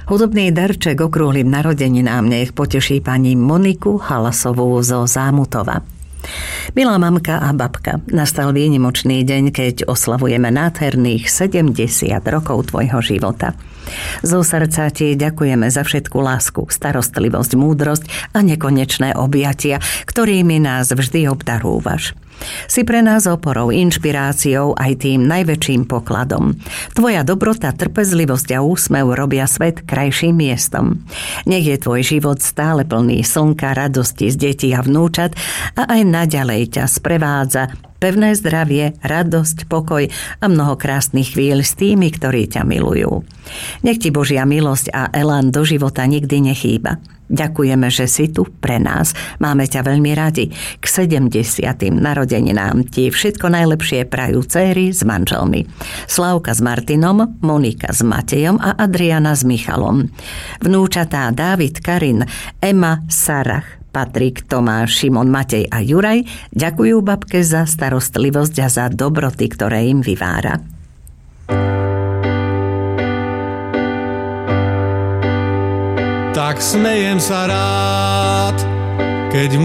Hudobný darček okrúhlym narodeninám nech poteší pani Moniku Halasovú zo Zámutova. Milá mamka a babka, nastal výnimočný deň, keď oslavujeme nádherných 70 rokov tvojho života. Zo srdca ti ďakujeme za všetku lásku, starostlivosť, múdrosť a nekonečné objatia, ktorými nás vždy obdarúvaš. Si pre nás oporou, inšpiráciou aj tým najväčším pokladom. Tvoja dobrota, trpezlivosť a úsmev robia svet krajším miestom. Nech je tvoj život stále plný slnka, radosti z detí a vnúčat a aj naďalej ťa sprevádza pevné zdravie, radosť, pokoj a mnoho krásnych chvíľ s tými, ktorí ťa milujú. Nech ti Božia milosť a elán do života nikdy nechýba. Ďakujeme, že si tu pre nás. Máme ťa veľmi radi. K 70. narodeninám ti všetko najlepšie prajú céry s manželmi. Slávka s Martinom, Monika s Matejom a Adriana s Michalom. Vnúčatá Dávid, Karin, Ema, Sarah, Patrik, Tomáš, Šimon, Matej a Juraj ďakujú babke za starostlivosť a za dobroty, ktoré im vyvára. Tak smejem sa rád, keď